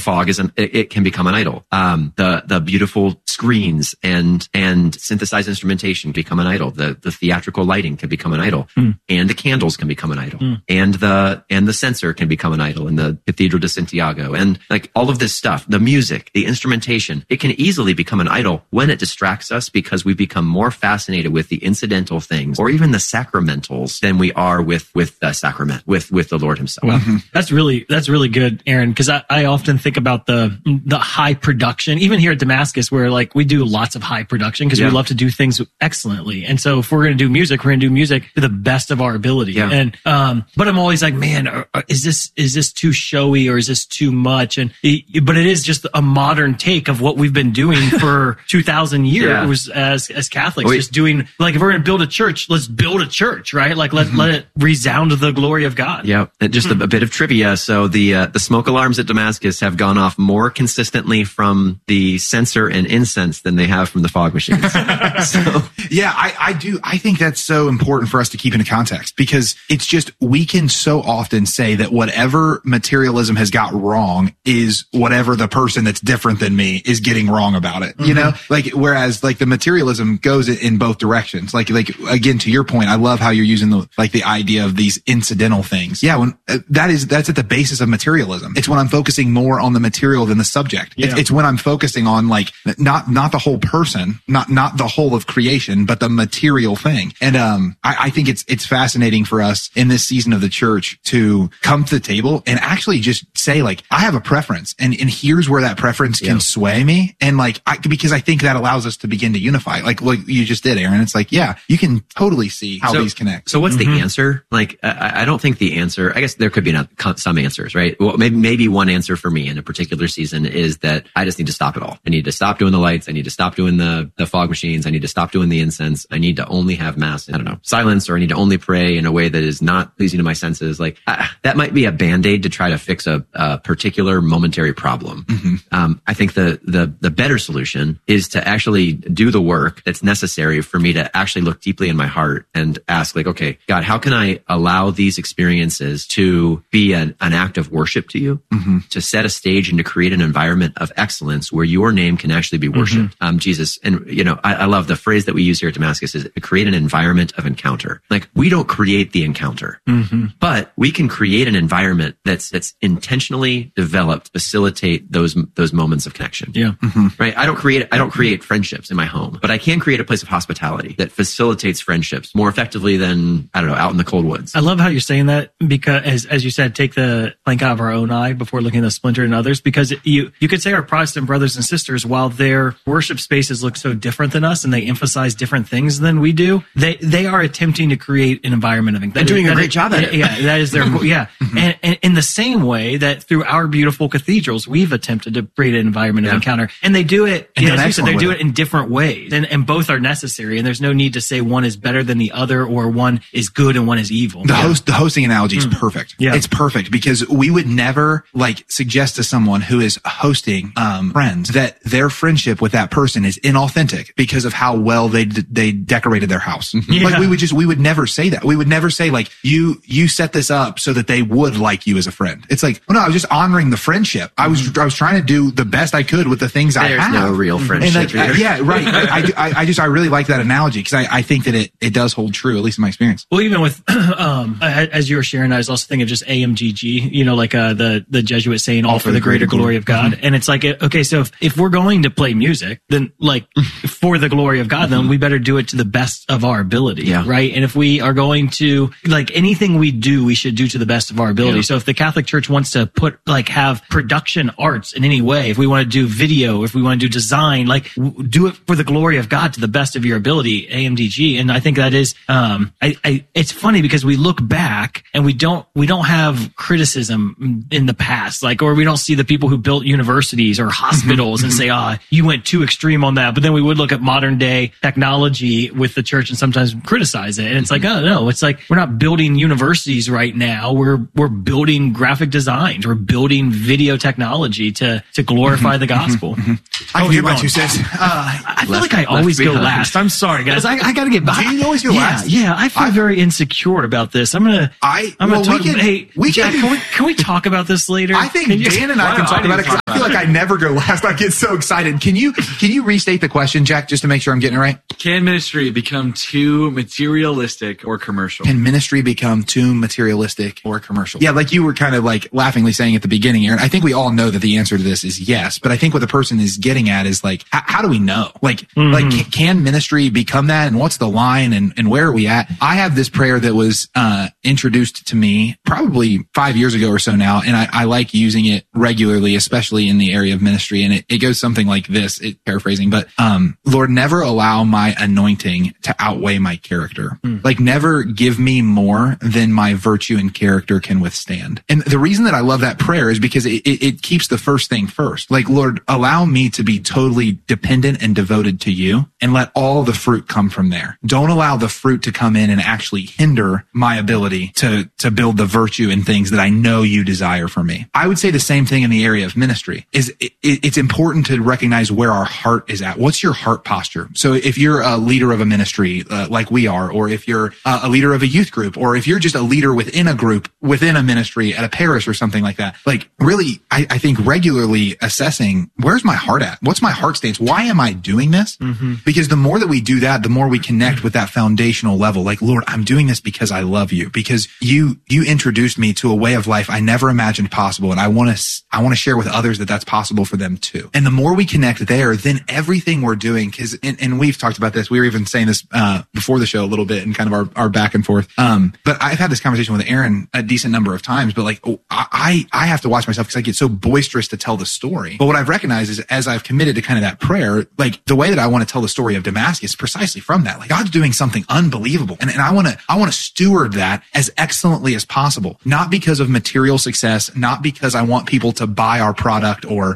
fog it can become an idol. The beautiful screens and synthesized instrumentation become an idol. The theatrical lighting can become an idol, and the candles can become an idol, and the censer can become an idol in the Cathedral de Santiago, and like all of this stuff, the music, the instrumentation, it can easily become an idol when it distracts us because we become more fascinated with the incidental things or even the sacramentals than we are with the sacrament, with the Lord himself. Well, that's really good, Aaron, because I often think about the high production, even here at Damascus, where like we do lots of high production because we love to do things excellently. And so if we're going to do music, we're going to do music to the best of our ability. Yeah. And, but I'm always like, man, is this too showy or is this too much? But it is just a modern take of what we've been doing for 2,000 years as Catholics, just doing like, if we're going to build a church, let's build a church, right? Like let it resound to the glory of God. Yeah. And just a bit of trivia. So the smoke alarms at Damascus have gone off more consistently from the censer and incense than they have from the fog machines. Yeah, I do. I think that's so important for us to keep into context because it's just, we can so often say that whatever materialism has got wrong is whatever the person that's different than me is getting wrong about it. You know, like, whereas like the materialism goes in both directions. Like again, to your point, I love how you're using the idea of these incidental things. Yeah. When that's at the basis of materialism. It's when I'm focusing more on the material than the subject. Yeah. It's when I'm focusing on like, not the whole person, not the whole of creation, but the material thing. And, I think it's fascinating for us in this season of the church to come to the table and actually just say like, I have a preference and here's where that preference can sway me. And like, because I think that allows us to begin to unify. Like you just did, Aaron. It's like, yeah, you can totally see how these connect. So what's the answer? Like, I don't think the answer, I guess there could be some answers, right? Well, maybe one answer for me in a particular season is that I just need to stop it all. I need to stop doing the lights. I need to stop doing the fog machines. I need to stop doing the incense. I need to only have mass, silence, or I need to only pray in a way that is not pleasing to my senses. Like that might be a band-aid to try to fix a particular momentary problem. I think the better solution is to actually do the work that's necessary for me to actually look deeply in my heart and ask like, okay, God, how can I allow these experiences to be an act of worship to you, to set a stage and to create an environment of excellence where your name can actually be worshiped. Jesus. And, I love the phrase that we use here at Damascus is to create an environment of encounter. Like we don't create the encounter, but we can create an environment that's intentionally developed, facilitate those moments of connection. Yeah. Right. I don't create friendships in my home, but I can create a place of hospitality that facilitates friendships more effectively than, out in the cold woods. I love how you're saying that because as you said, take the plank out of our own eye before looking at the splinter in others, because you could say our Protestant brothers and sisters, while their worship spaces look so different than us and they emphasize different things than we do, they are attempting to create an environment of they're doing a great job at it. Yeah, that is their and in the same way that through our beautiful cathedrals, we've attempted to create an environment of encounter, and they do it. As you said, they do it in different ways, and both are necessary. And there's no need to say one is better than the other or one is good and one is evil. The hosting analogy is perfect. Yeah. It's perfect because we would never suggest to someone who is hosting friends that their friendship with that person is inauthentic because of how well they decorated their house. Like we would never say that. We would never say like you set this up so that they would like you as a friend. It's like, well, no, I was just honoring the friendship. I was trying to do the best I could with the things I have. There's no real friendship. And right. I really like that analogy because I think that it does hold true, at least in my experience. Well, even with as you were sharing, I was also thinking of just AMGG, the Jesuit saying all for the greater glory of God. And it's like, okay, so if we're going to play music, then for the glory of God, then we better do it to the best of our ability, right? And if we are going to anything we do, we should do to the best of our ability. Yeah. So if the Catholic Church wants to have production arts in any way, if we want to do video, if we want to do design, do it for the glory of God to the best of your ability, AMDG. And I think that is, it's funny because we look back and we don't have criticism in the past, or we don't see the people who built universities or hospitals and say, you went too extreme on that. But then we would look at modern day technology with the church and sometimes criticize it. And it's like, oh no, it's like, we're not building universities right now. We're building graphic designs. We're building video technology to glorify the gospel. I can get my 2 cents. I feel like I always go last. I'm sorry, guys. I got to get back. Do you always go last? Yeah. I feel very insecure about this. I'm gonna talk. Can we talk about this later? I think Dan and I can talk about it. I feel like I never go last. I get so excited. Can you restate the question, Jack, just to make sure I'm getting it right? Can ministry become too materialistic or commercial? Can ministry become too materialistic or commercial? Yeah, like you were kind of like laughingly saying at the beginning, Aaron, I think we all know that the answer to this is yes. But I think what the person is getting at is like, how do we know? Like can ministry become that? And what's the line? And where are we at? I have this prayer that was introduced to me probably 5 years ago or so now. And I like using it regularly, especially in the area of ministry. And it goes something like this, paraphrasing, but Lord, never allow my anointing to outweigh my character. Like never give me more than my virtue and character can withstand. And the reason that I love that prayer is because it keeps the first thing first. Like, Lord, allow me to be totally dependent and devoted to you and let all the fruit come from there. Don't allow the fruit to come in and actually hinder my ability to build the virtue and things that I know you desire for me. I would say the same thing in the area of ministry. It's important to recognize where our heart is at. What's your heart posture? So if you're a leader of a ministry like we are, or if you're a leader of a youth group, or if you're just a leader within a group, within a ministry at a parish or something like that, like really, I think regularly assessing where's my heart at? What's my heart stance? Why am I doing this? Because the more that we do that, the more we connect with that foundational level. Like, Lord, I'm doing this because I love you, because you introduced me to a way of life I never imagined possible. And I want to share with others that that's possible for them too. And the more we connect there, then everything we're doing, and we've talked about this, we were even saying this before the show a little bit and kind of our back and forth. But I've had this conversation with Aaron a decent number of times, but like, I have to watch myself because I get so boisterous to tell the story. But what I've recognized is as I've committed to kind of that prayer, like the way that I want to tell the story of Damascus is precisely from that. Like God's doing something unbelievable. And I want to steward that as excellently as possible, not because of material success, not because I want people to buy our product or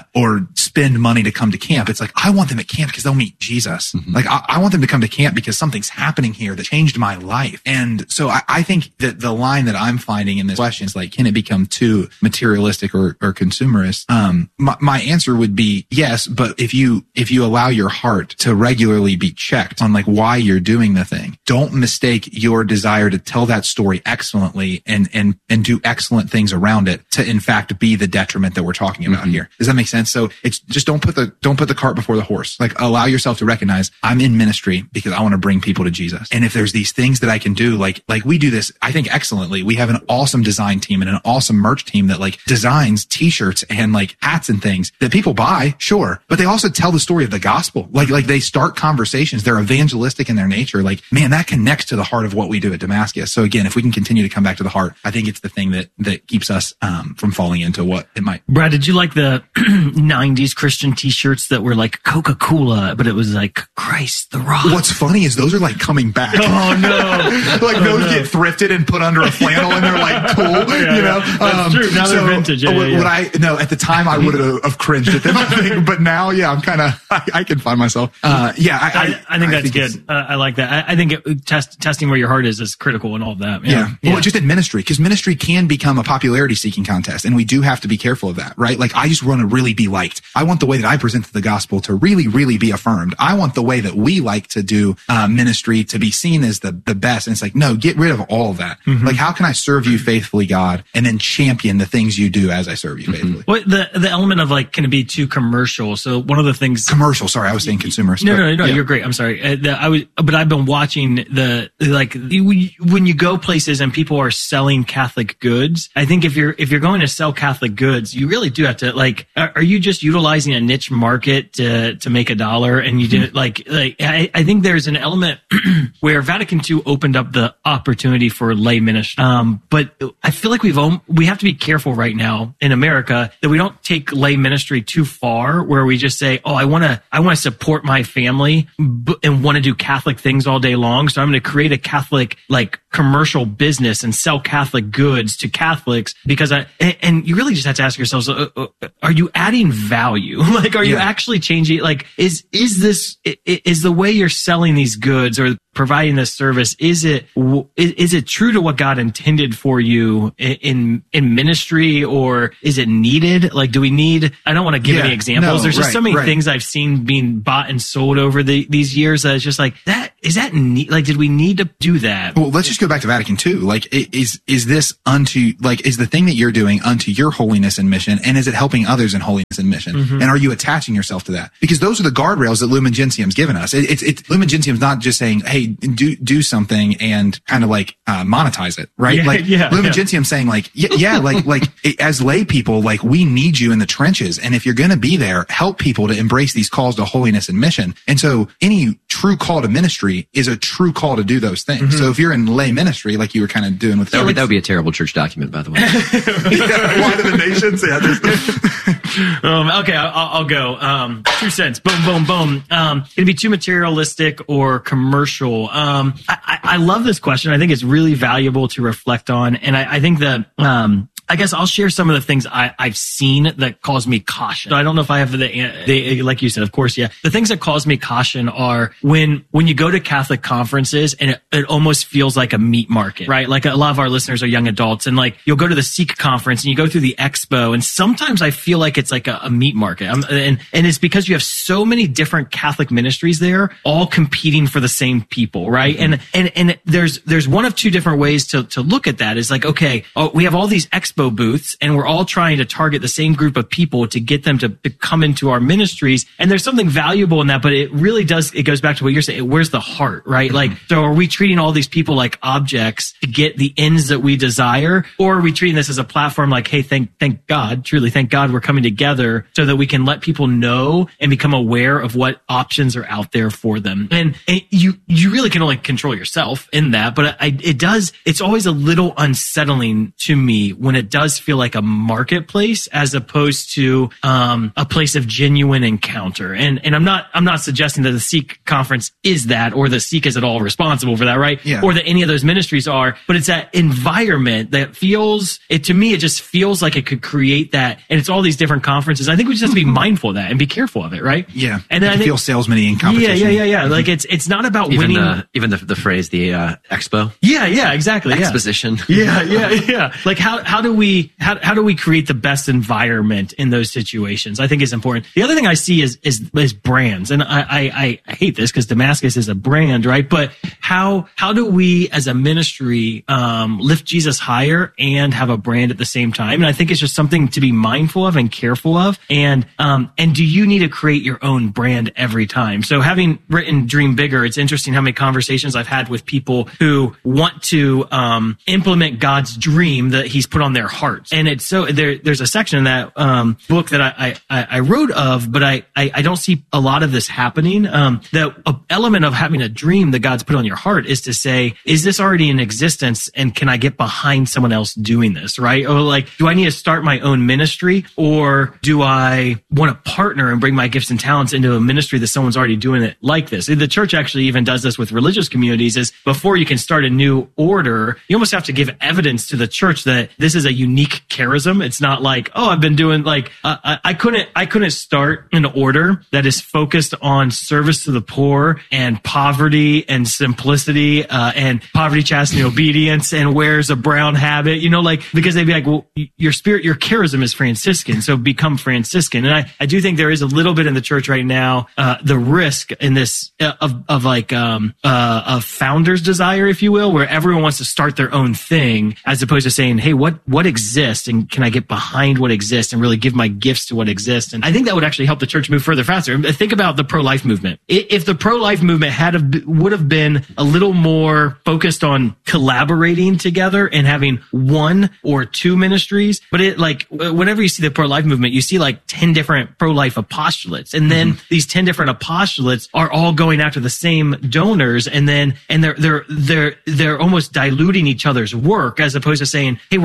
spend money to come to camp. It's like, I want them at camp because they'll meet Jesus. Like I want them to come to camp because something's happening here that changed my life. And so I think that the line that I'm finding in this question is like, can it become too materialistic or consumerist? My answer would be yes, but if you allow your heart to regularly be checked on like why you're doing the thing, don't mistake your desire to tell that story excellently and do excellent things around it to in fact be the detriment that we're talking about here. Does that make sense? So it's just don't put the cart before the horse. Like allow yourself to recognize I'm in ministry because I want to bring people to Jesus. And if there's these things that I can do, like we do this, I think excellently. We have an awesome design team and an awesome merch team that like designs t-shirts and like hats and things that people buy, sure, but they also tell the story of the gospel. Like they start conversations. They're evangelistic in their nature. Like, man, that connects to the heart of what we do at Damascus. So again, if we can continue to come back to the heart, I think it's the thing that keeps us from falling into what it might. Brad, did you like the 90s Christian t-shirts that were like Coca-Cola, but it was like Christ the Rock? What's funny is those are like coming back. Oh no. Like those get thrifted and put under a flannel and they're like cool, you know? That's true. Now they're vintage. At the time I would have cringed at them, I think, but now, yeah, I'm kind of, I can find myself. I think that's good. I like that. I think testing where your heart is critical and all of that. Yeah. Well, just in ministry, because ministry can become a popularity seeking contest, and we do have to be careful of that, right? Like I just want to really be liked. I want the way that I present the gospel to really, really be affirmed. I want the way that we like to do ministry to be seen as the best. And it's like, no, get rid of all of that. Like, how can I serve you faithfully, God, and then champion the things you do as I serve you faithfully? Well, the element of like, can it be too commercial? So one of the things commercial. Sorry, I was saying consumer. No, you're great. I'm sorry. But I've been watching when you go places and people are selling Catholic goods. I think if you're going to sell Catholic goods, you really do have to like. Are you just utilizing a niche market to make a dollar? And you didn't I think there's an element where Vatican II opened up the opportunity for lay ministry. But I feel like we have to be careful right now in America that we don't take lay ministry too far, where we just say, "Oh, I want to support my family and want to do Catholic things all day long, so I'm going to create a Catholic like commercial business and sell Catholic goods to Catholics." Because and you really just have to ask yourselves, are you adding value? value? Like, are you actually changing? Like, is the way you're selling these goods or providing this service, is it true to what God intended for you in ministry, or is it needed? Like, do we need, I don't want to give any examples. There's just so many things I've seen being bought and sold over these years that it's just like, is that neat? Like, did we need to do that? Well, let's just go back to Vatican II. Like, is this is the thing that you're doing unto your holiness and mission, and is it helping others in holiness and mission? Mm-hmm. And are you attaching yourself to that? Because those are the guardrails that Lumen Gentium's given us. Lumen Gentium's not just saying, hey, do something and kind of like monetize it, right? Lumen Gentium's saying like, as lay people, like, we need you in the trenches. And if you're going to be there, help people to embrace these calls to holiness and mission. And so any true call to ministry is a true call to do those things. Mm-hmm. So if you're in lay ministry, like you were kind of doing with that would be a terrible church document, by the way. Why do the nations? Okay, I'll go. 2 cents. Boom, boom, boom. It'd be too materialistic or commercial. I love this question. I think it's really valuable to reflect on. And I think that, I guess I'll share some of the things I've seen that cause me caution. So I don't know if I have the like you said, of course, yeah. The things that cause me caution are when you go to Catholic conferences and it almost feels like a meat market, right? Like, a lot of our listeners are young adults, and like, you'll go to the Sikh conference and you go through the expo, and sometimes I feel like it's like a meat market. And it's because you have so many different Catholic ministries there, all competing for the same people, right? Mm-hmm. And there's one of two different ways to look at that. Is like, okay, we have all these expo booths, and we're all trying to target the same group of people to get them to come into our ministries. And there's something valuable in that, but it really it goes back to what you're saying. Where's the heart, right? Mm-hmm. Like, so are we treating all these people like objects to get the ends that we desire? Or are we treating this as a platform like, hey, thank God, truly thank God we're coming together so that we can let people know and become aware of what options are out there for them. And you really can only control yourself in that, but it's always a little unsettling to me when it does feel like a marketplace as opposed to a place of genuine encounter. And I'm not suggesting that the Sikh conference is that, or the Sikh is at all responsible for that, right? Yeah. Or that any of those ministries are, but it's that environment that feels, to me, it just feels like it could create that. And it's all these different conferences. I think we just have to be mindful of that and be careful of it, right? Yeah. And then I think, feel salesman-y in competition. Yeah. Like, it's not about winning. Even the phrase, the expo. Yeah, exactly. Exposition. Yeah. Like, how do we create the best environment in those situations? I think is important. The other thing I see is brands, and I hate this because Damascus is a brand, right? But how do we as a ministry lift Jesus higher and have a brand at the same time? And I think it's just something to be mindful of and careful of. And do you need to create your own brand every time? So having written Dream Bigger, it's interesting how many conversations I've had with people who want to implement God's dream that He's put on their hearts. And it's so there's a section in that book that I wrote of, but I don't see a lot of this happening. The element of having a dream that God's put on your heart is to say, is this already in existence, and can I get behind someone else doing this, right? Or like, do I need to start my own ministry, or do I want to partner and bring my gifts and talents into a ministry that someone's already doing it like this? The church actually even does this with religious communities, is before you can start a new order, you almost have to give evidence to the church that this is a unique charism. It's not like, oh, I've been doing like, I couldn't start an order that is focused on service to the poor and poverty and simplicity, and poverty, chastity, and obedience, and wears a brown habit, like, because they'd be like, well, your charism is Franciscan, so become Franciscan. And I do think there is a little bit in the church right now, the risk in this of founder's desire, if you will, where everyone wants to start their own thing, as opposed to saying, hey, what exists, and can I get behind what exists and really give my gifts to what exists? And I think that would actually help the church move further faster. Think about the pro-life movement. If the pro-life movement would have been a little more focused on collaborating together and having one or two ministries, but whenever you see the pro-life movement, you see like 10 different pro-life apostolates, and then these 10 different apostolates are all going after the same donors, and they're almost diluting each other's work, as opposed to saying, hey, we're all pro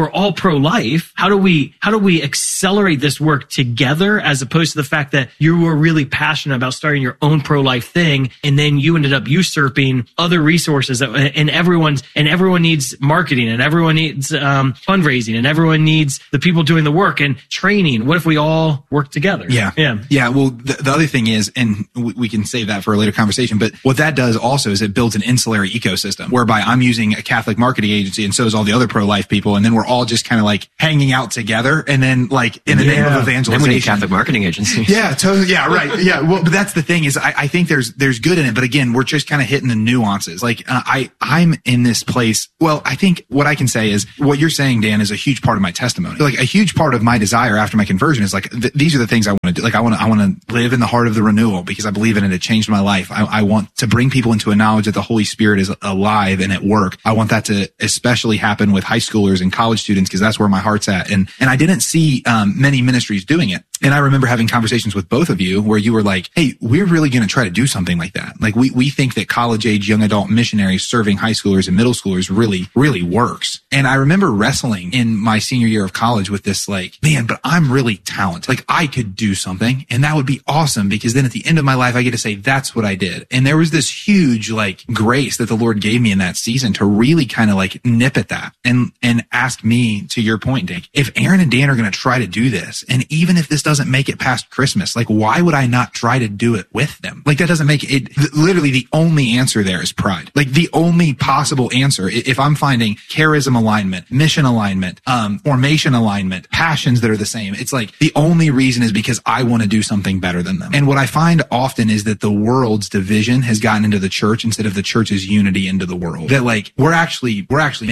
pro-life, how do we accelerate this work together, as opposed to the fact that you were really passionate about starting your own pro-life thing, and then you ended up usurping other resources and everyone needs marketing, and everyone needs fundraising, and everyone needs the people doing the work and training. What if we all work together? Yeah. Well, the other thing is, and we can save that for a later conversation, but what that does also is it builds an ancillary ecosystem whereby I'm using a Catholic marketing agency, and so is all the other pro-life people, and then we're all just kind of like hanging out together, and then like in the name of evangelization. And we need Catholic marketing agencies. Yeah, totally. Yeah, right. Yeah. Well, but that's the thing is, I think there's good in it, but again, we're just kind of hitting the nuances. Like I'm in this place. Well, I think what I can say is what you're saying, Dan, is a huge part of my testimony. Like a huge part of my desire after my conversion is like these are the things I want to do. Like I want to live in the heart of the renewal because I believe in it. It changed my life. I want to bring people into a knowledge that the Holy Spirit is alive and at work. I want that to especially happen with high schoolers and college students because that's where my heart's at. And I didn't see many ministries doing it. And I remember having conversations with both of you where you were like, hey, we're really going to try to do something like that. Like we think that college age young adult missionaries serving high schoolers and middle schoolers really works. And I remember wrestling in my senior year of college with this like, man, but I'm really talented. Like I could do something and that would be awesome because then at the end of my life, I get to say that's what I did. And there was this huge like grace that the Lord gave me in that season to really kind of like nip at that and ask me, to your point, Dick, if Aaron and Dan are going to try to do this, and even if this doesn't make it past Christmas, like why would I not try to do it with them? Like that doesn't make it, literally the only answer there is pride. Like the only possible answer, if I'm finding charism alignment, mission alignment, formation alignment, passions that are the same, it's like the only reason is because I want to do something better than them. And what I find often is that the world's division has gotten into the church instead of the church's unity into the world. That like we're actually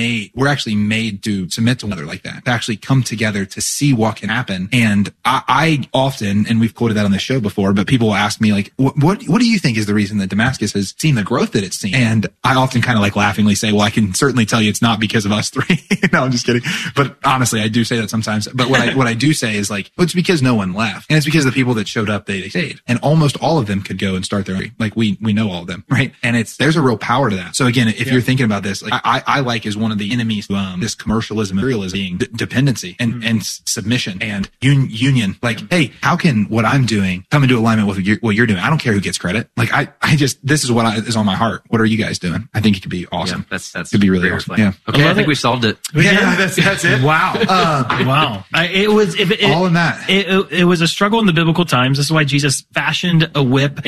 made to submit to one another like that, to actually come together to see what can happen. And I often, and we've quoted that on the show before, but people will ask me like, what do you think is the reason that Damascus has seen the growth that it's seen? And I often kind of like laughingly say, well, I can certainly tell you it's not because of us three. No, I'm just kidding. But honestly, I do say that sometimes. But what I do say is like, well, it's because no one left. And it's because the people that showed up, they stayed. And almost all of them could go and start their own. Like we know all of them, right? And there's a real power to that. So again, if you're thinking about this, like I like as one of the enemies, this commercialism, materialism being dependency and submission and union. Like, hey, how can what I'm doing come into alignment with what you're doing? I don't care who gets credit. Like I just, this is what is on my heart. What are you guys doing? I think it could be awesome. Yeah, that's could be really awesome. Yeah. Okay. I think we solved it. Yeah, that's it. Wow. Wow. It was all in that. It was a struggle in the biblical times. This is why Jesus fashioned a whip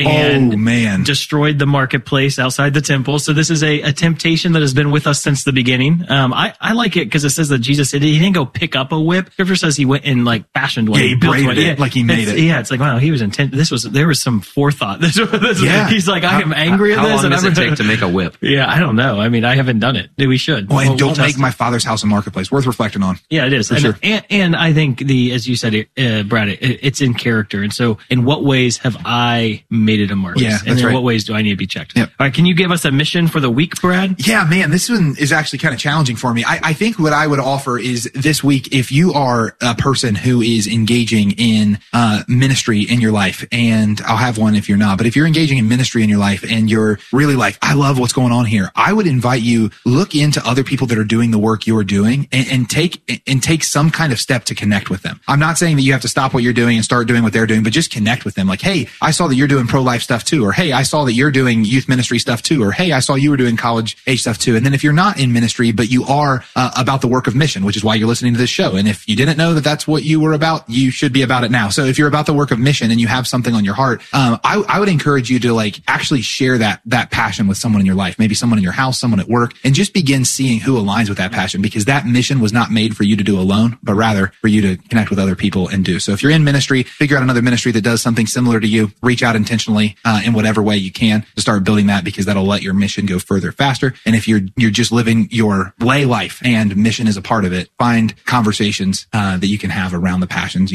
and destroyed the marketplace outside the temple. So this is a temptation that has been with us since the beginning. I like it because it says that Jesus, he didn't go pick up a whip. Scripture says he went and like fashioned one. Yeah, he braided it like he made it. Yeah, it's like, wow, he was intent. There was some forethought. He's like, I am angry at this. How long does it take to make a whip? Yeah, I don't know. I mean, I haven't done it. We should. Well, and don't make my Father's house a marketplace. Worth reflecting on. Yeah, it is. For sure. And I think as you said, Brad, it's in character. And so in what ways have I made it a market? Yeah, and in right. what ways do I need to be checked? Yep. All right, can you give us a mission for the week, Brad? Yeah, man, this one is actually kind of challenging for me. I think what I would offer is this week, if you are a person who is engaging in ministry in your life, and I'll have one if you're not, but if you're engaging in ministry in your life and you're really like, I love what's going on here, I would invite you, look into other people that are doing the work you're doing and take some kind of step to connect with them. I'm not saying that you have to stop what you're doing and start doing what they're doing, but just connect with them. Like, hey, I saw that you're doing pro-life stuff too, or hey, I saw that you're doing youth ministry stuff too, or hey, I saw you were doing college age stuff too. And then if you're not in ministry, but you are about the work of mission, which is why you're listening to this show. And if you didn't know that that's what you were about, you should be about it now. So if you're about the work of mission and you have something on your heart, I would encourage you to like actually share that passion with someone in your life, maybe someone in your house, someone at work, and just begin seeing who aligns with that passion, because that mission was not made for you to do alone, but rather for you to connect with other people and do. So if you're in ministry, figure out another ministry that does something similar to you, reach out intentionally in whatever way you can to start building that, because that'll let your mission go further faster. And if you're just living your lay life and mission is a part of it, find conversations that you can have around the passions you have so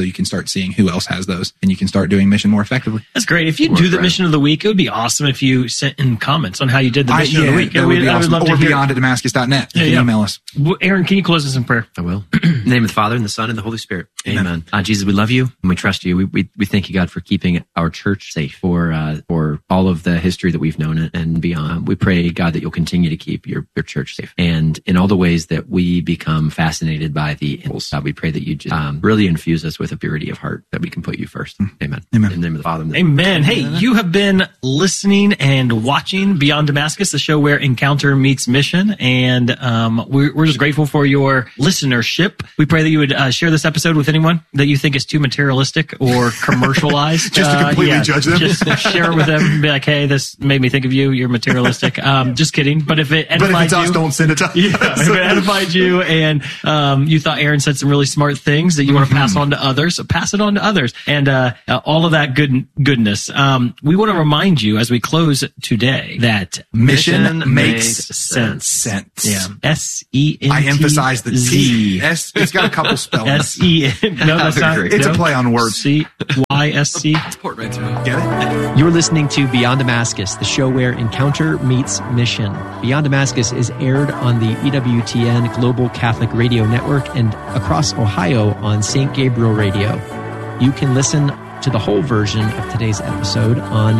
you can start seeing who else has those, and you can start doing mission more effectively. That's great. If you do the mission of the week, it would be awesome if you sent in comments on how you did the mission of the week. That would be awesome. I would love or to hear. beyond@damascus.net. You can email us. Well, Aaron, can you close us in prayer? I will. In the name of the Father, and the Son, and the Holy Spirit. Amen. Jesus, we love you and we trust you. We thank you, God, for keeping our church safe for all of the history that we've known it and beyond. We pray, God, that you'll continue to keep your church safe. And in all the ways that we become fascinated by the animals, God, we pray that you just really infuse us with a purity of heart that we can put you first. Amen. Amen. In the name of the Father. And Amen. Hey, you have been listening and watching Beyond Damascus, the show where encounter meets mission. And we're just grateful for your listenership. We pray that you would share this episode with anyone that you think is too materialistic or commercialized. Just to completely judge them. Just share it with them and be like, hey, this made me think of you. You're materialistic. Just kidding. But if it edified you, don't send it to us. Yeah, if it edified you and you thought Aaron said some really smart things that you want to pass on to others, pass it on to others. And all of that goodness. We want to remind you as we close today that mission makes sense. Yeah. S-E-N-T-Z. I emphasize the T. It's got a couple spellings. S-E-N. No, that's not. It's a play on words. C-Y-S-C. Portmanteau. Get it? You're listening to Beyond Damascus, the show where encounter meets mission. Beyond Damascus is aired on the EWTN Global Catholic Radio Network and across Ohio on St. Gabriel Radio. You can listen to the whole version of today's episode on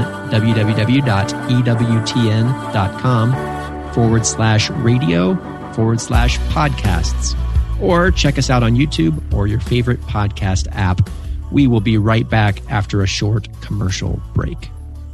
www.ewtn.com/radio/podcasts, or check us out on YouTube or your favorite podcast app. We will be right back after a short commercial break.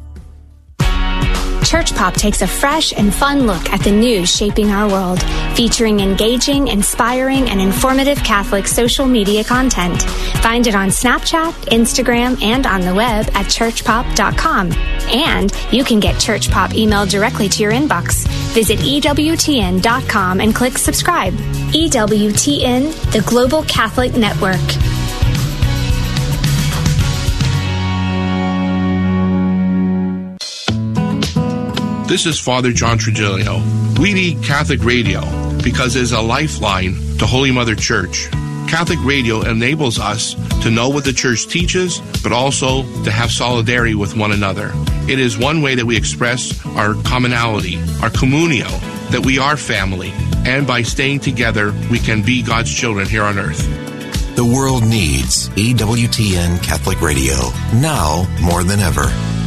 Church Pop takes a fresh and fun look at the news shaping our world, featuring engaging, inspiring, and informative Catholic social media content. Find it on Snapchat, Instagram, and on the web at churchpop.com. And you can get Church Pop emailed directly to your inbox. Visit EWTN.com and click subscribe. EWTN, the Global Catholic Network. This is Father John Trigilio. We need Catholic radio because it is a lifeline to Holy Mother Church. Catholic radio enables us to know what the Church teaches, but also to have solidarity with one another. It is one way that we express our commonality, our communio, that we are family, and by staying together, we can be God's children here on earth. The world needs EWTN Catholic Radio, now more than ever.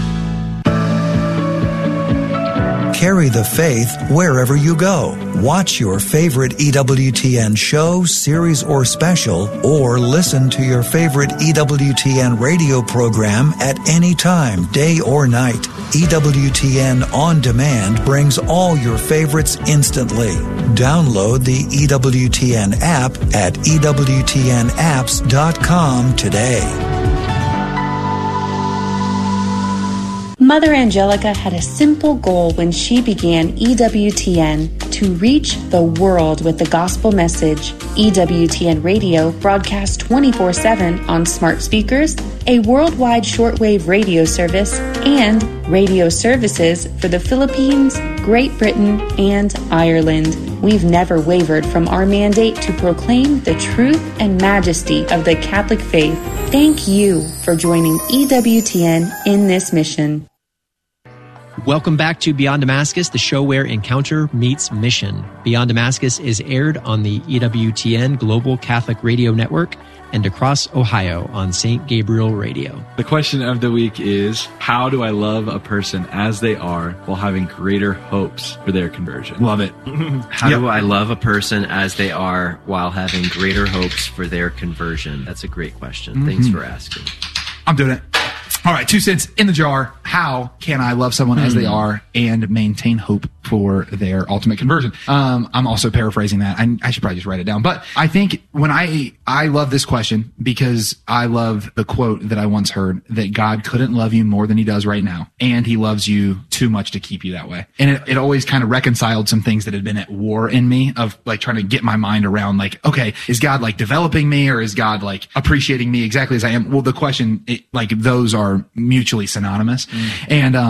Carry the faith wherever you go. Watch your favorite EWTN show, series, or special, or listen to your favorite EWTN radio program at any time, day or night. EWTN On Demand brings all your favorites instantly. Download the EWTN app at EWTNapps.com today. Mother Angelica had a simple goal when she began EWTN: to reach the world with the gospel message. EWTN Radio broadcasts 24/7 on smart speakers, a worldwide shortwave radio service, and radio services for the Philippines, Great Britain, and Ireland. We've never wavered from our mandate to proclaim the truth and majesty of the Catholic faith. Thank you for joining EWTN in this mission. Welcome back to Beyond Damascus, the show where encounter meets mission. Beyond Damascus is aired on the EWTN Global Catholic Radio Network and across Ohio on St. Gabriel Radio. The question of the week is, how do I love a person as they are while having greater hopes for their conversion? Love it. How do I love a person as they are while having greater hopes for their conversion? That's a great question. Thanks for asking. I'm doing it. All right, 2 cents in the jar. How can I love someone as they are and maintain hope for their ultimate conversion? I'm also paraphrasing that. I should probably just write it down. But I think when I love this question because I love the quote that I once heard, that God couldn't love you more than he does right now. And he loves you too much to keep you that way. And it always kind of reconciled some things that had been at war in me, of like trying to get my mind around, like, okay, is God like developing me, or is God like appreciating me exactly as I am? Well, the question, those are mutually synonymous. And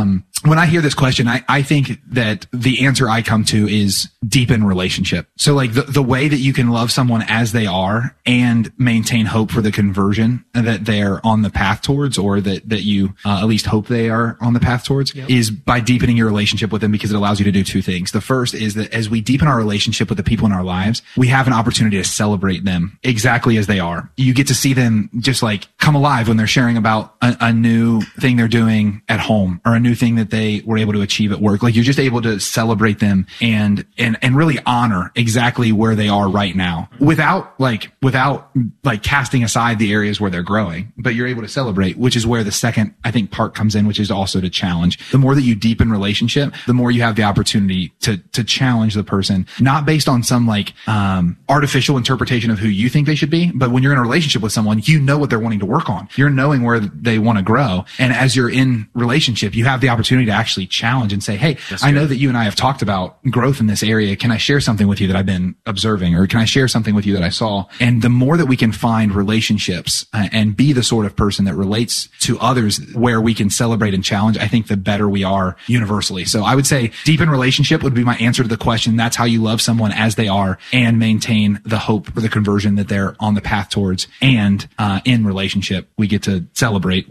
when I hear this question, I think that the answer I come to is deepen relationship. So like the way that you can love someone as they are and maintain hope for the conversion that they're on the path towards, or that you at least hope they are on the path towards, is by deepening your relationship with them, because it allows you to do two things. The first is that as we deepen our relationship with the people in our lives, we have an opportunity to celebrate them exactly as they are. You get to see them just like come alive when they're sharing about a new thing they're doing at home, or a new thing that they were able to achieve at work. Like you're just able to celebrate them and really honor exactly where they are right now without casting aside the areas where they're growing, but you're able to celebrate, which is where the second, I think, part comes in, which is also to challenge. The more that you deepen relationship, the more you have the opportunity to challenge the person, not based on some artificial interpretation of who you think they should be, but when you're in a relationship with someone, you know what they're wanting to work on. You're knowing where they want to grow. And as you're in relationship, you have the opportunity to actually challenge and say, hey, I know that you and I have talked about growth in this area. Can I share something with you that I've been observing? Or can I share something with you that I saw? And the more that we can find relationships and be the sort of person that relates to others where we can celebrate and challenge, I think the better we are universally. So I would say deepen relationship would be my answer to the question. That's how you love someone as they are and maintain the hope for the conversion that they're on the path towards. And in relationship, we get to celebrate